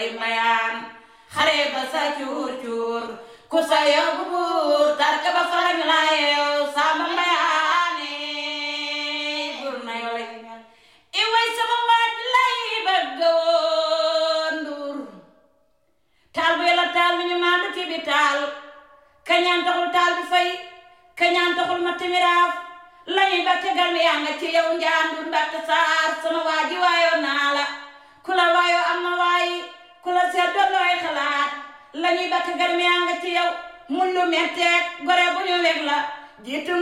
bay mayaan xare ba sa cuur cuur ku sa yóbbu buur tarka ba farañ la yeew sama mayaane buur na yoo lay i way sama waaj lay bëgg woon nduur taal bu yàlla taal mi ñu maandu ci bi taal kañaan taxul taal bi fay kañaan taxul ma timiraaf lañuy batte garmi yaa nga ci yow njaandur mbatte saar sama waaji waayoo naa la ku la waayoo am na waayi ku la seet doon looy xalaat lañuy batte garmi yaa nga ci yow mun lu metteek gore bu ñu weg la jiitu